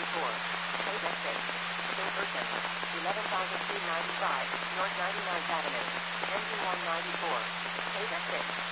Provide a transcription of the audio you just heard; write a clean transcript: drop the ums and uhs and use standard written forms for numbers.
Page exit. St. Bertram, 11,295, North 99th Avenue, NG 194. Page exit.